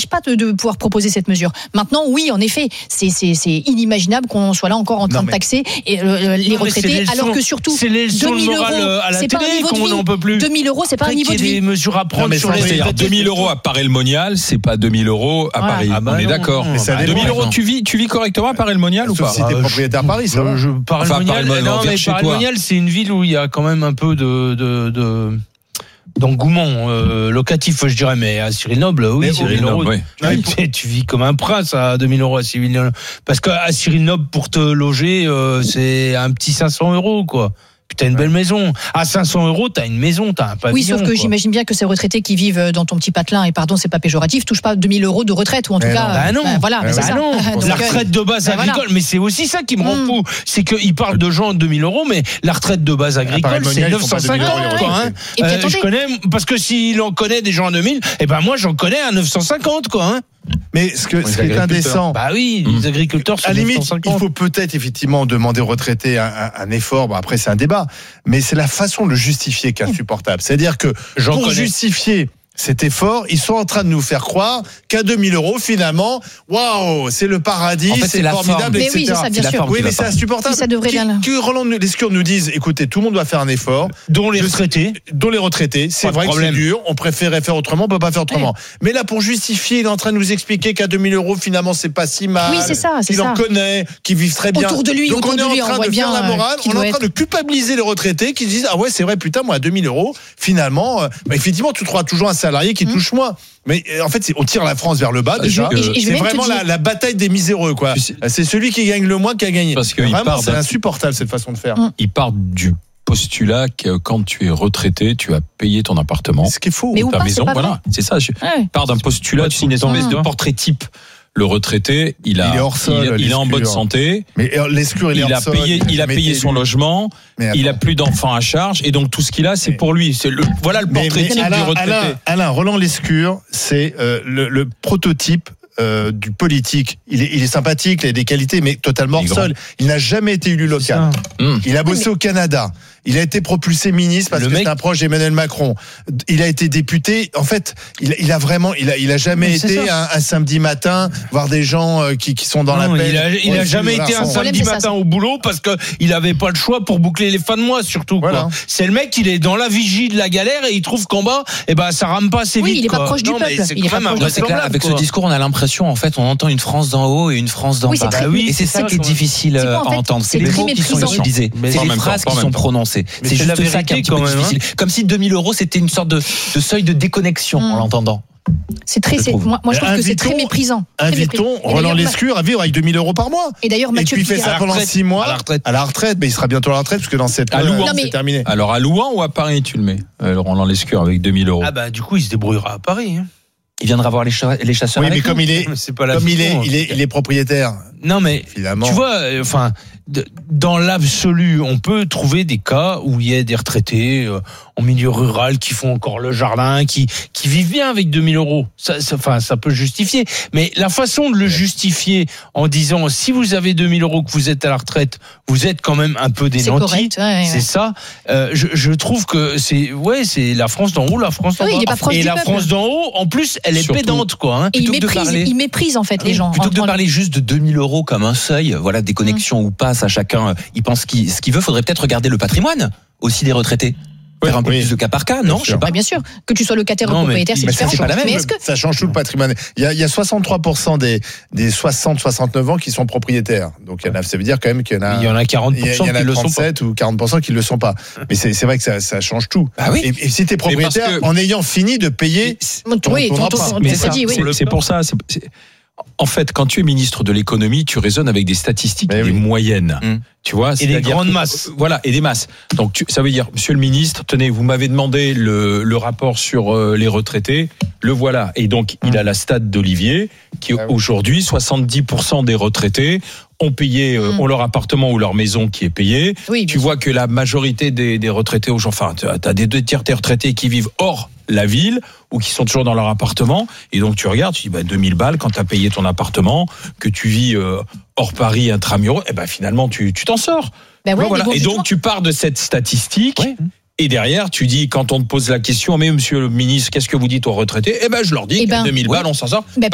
empêche pas de pouvoir proposer cette mesure. Maintenant, oui, en effet, c'est inimaginable qu'on soit là encore en train de taxer les retraités, alors que surtout, c'est les leçons de morale à la télé qu'on n'en peut plus. 2 000 €, c'est pas un niveau de vie. Il y a des mesures à prendre sur les retraités. 2 000 € à Paray-le-Monial, c'est pas 2 000 € à Paris. On est d'accord. 2 000 €, tu vis correctement à Paray-le-Monial ou pas? Si t'es propriétaire à Paris, ça va. Paray-le-Monial, c'est une ville où il y a quand même un peu d'engouement locatif, je dirais, mais à Cyril-Noble, oui, Cyril-Noble, tu vis comme un prince à 2 000 € à Cyril-Noble, parce qu'à Cyril-Noble, pour te loger, c'est un petit 500 €, quoi. T'as une belle maison. À 500 €, t'as une maison, t'as un pavillon. Oui, sauf que j'imagine bien que ces retraités qui vivent dans ton petit patelin, et pardon, c'est pas péjoratif, touchent pas 2 000 € de retraite, ou en tout cas. Voilà, la retraite de base agricole, mais c'est aussi ça qui me rend fou. C'est qu'ils parlent de gens de 2 000 €, mais la retraite de base agricole, c'est 950, quoi, hein. Et puis, je connais, parce que s'il en connaît des gens à 2000, moi, j'en connais à 950, quoi, hein. Mais ce qui est indécent. Bah oui, les agriculteurs sont à la limite, 950. il faut peut-être effectivement demander aux retraités un effort. Bon, après, c'est un débat. Mais c'est la façon de le justifier qui est insupportable. C'est-à-dire que pour justifier cet effort, ils sont en train de nous faire croire qu'à 2 000 €, finalement, waouh, c'est le paradis, en fait, c'est formidable, etc. Oui, c'est ça, bien sûr. Oui, mais c'est insupportable. Ça devrait que Roland Lescure nous dise, écoutez, tout le monde doit faire un effort. Dont les retraités. C'est vrai que c'est dur, on préférait faire autrement, on peut pas faire autrement. Mais là, pour justifier, il est en train de nous expliquer qu'à 2 000 €, finalement, c'est pas si mal. Oui, c'est ça, c'est ça. Il en connaît, qui vivent très bien. Autour de lui, donc on est en train de faire la morale, on est en train de culpabiliser les retraités qui disent, ah ouais, c'est vrai, putain, moi, à 2 000 €, finalement, effectivement, tu trouveras toujours un salarié qui touche moins. Mais en fait, on tire la France vers le bas déjà. C'est vraiment la bataille des miséreux, quoi. C'est celui qui gagne le moins qui a gagné. Parce que vraiment, c'est insupportable cette façon de faire. Il part du postulat que quand tu es retraité, tu as payé ton appartement. Ce qui est faux. Mais ta maison, voilà. C'est ça. Je pars d'un postulat, tu signes ton portrait type. Le retraité, il est hors sol, il est en bonne santé. Mais Lescure, il a payé son logement. Il a plus d'enfants à charge, et donc tout ce qu'il a, c'est pour lui. Voilà le portrait type du retraité. Alain, Roland Lescure, c'est le prototype du politique. Il est sympathique, il a des qualités, mais totalement hors sol. Il n'a jamais été élu local. Il a bossé au Canada. Il a été propulsé ministre parce que c'est un proche d'Emmanuel Macron. Il a été député. En fait, il a jamais été un samedi matin voir des gens qui sont dans la peine. Il a jamais été un samedi matin au boulot parce que il avait pas le choix pour boucler les fins de mois, surtout. Voilà. C'est le mec, il est dans la vigie de la galère et il trouve qu'en bas, ça rame pas assez vite. Oui, il est pas proche du peuple. Avec ce discours, on a l'impression, en fait, on entend une France d'en haut et une France d'en bas. Et c'est ça qui est difficile à entendre. C'est les mots qui sont utilisés. C'est les phrases qui sont prononcées. C'est juste ça qui est un petit peu difficile. Comme si 2 000 € c'était une sorte de seuil de déconnexion en l'entendant. C'est très, moi je trouve que c'est très méprisant. Invitons Roland Lescure à vivre avec 2 000 € par mois. Et d'ailleurs, Mathieu, il fait ça pendant 6 mois à la retraite. Mais il sera bientôt à la retraite parce que dans cette loi, c'est terminé. Alors à Louan ou à Paris, tu le mets, Roland Lescure avec 2 000 €. Ah bah du coup, il se débrouillera à Paris. Il viendra voir les chasseurs. Oui, mais comme il est propriétaire. Non, mais finalement, tu vois, dans l'absolu, on peut trouver des cas où il y a des retraités en milieu rural qui font encore le jardin, qui vivent bien avec 2 000 €. Ça peut justifier. Mais la façon de le justifier en disant si vous avez 2 000 € que vous êtes à la retraite, vous êtes quand même un peu des nantis. C'est ça. Je trouve que c'est la France d'en haut, la France d'en bas. Et la France d'en haut, en plus, elle est pédante, quoi. Et il méprise en fait les gens. Plutôt que de parler juste de 2 000 € comme un seuil, voilà, déconnexion ou pas, à chacun, il pense ce qu'il veut. Faudrait peut-être regarder le patrimoine aussi des retraités. Faire un peu plus de cas par cas, non? Je sais pas. Bien sûr, que tu sois locataire ou propriétaire, c'est différent. C'est pas la même. Mais est-ce que ça change tout le patrimoine? Il y a 63% des 60-69 ans qui sont propriétaires. Donc ça veut dire quand même qu'il y en a 40% qui le sont pas. ou 40% qui le sont pas. Mais c'est vrai que ça change tout. Ah oui. Et si t'es propriétaire en ayant fini de payer ton emprunt. C'est pour ça. En fait, quand tu es ministre de l'économie, tu raisonnes avec des statistiques des moyennes. Tu vois, et des grandes masses. Voilà, et des masses. Donc ça veut dire, monsieur le ministre, tenez, vous m'avez demandé le rapport sur les retraités, le voilà. Et donc il a la stat d'Olivier qui aujourd'hui 70% des retraités ont payé ont leur appartement ou leur maison qui est payé. Oui, tu vois que la majorité des retraités aujourd'hui, enfin t'as des 2 tiers des retraités qui vivent hors la ville ou qui sont toujours dans leur appartement, et donc tu regardes, tu dis 2000 balles quand tu as payé ton appartement, que tu vis hors Paris intramuros, et finalement tu t'en sors. Voilà. Et donc tu pars de cette statistique. Et derrière, tu dis, quand on te pose la question, mais monsieur le ministre, qu'est-ce que vous dites aux retraités? Je leur dis qu'à 2000 balles, on s'en sort.